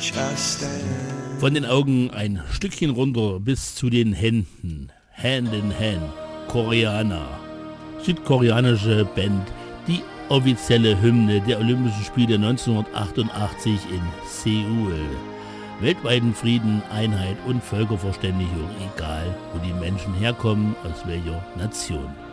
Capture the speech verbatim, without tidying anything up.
each I stand. Von den Augen ein Stückchen runter bis zu den Händen. Hand in Hand. Koreaner. Südkoreanische Band. Die offizielle Hymne der Olympischen Spiele neunzehnhundertachtundachtzig in Seoul. Weltweiten Frieden, Einheit und Völkerverständigung, egal wo die Menschen herkommen, aus welcher Nation.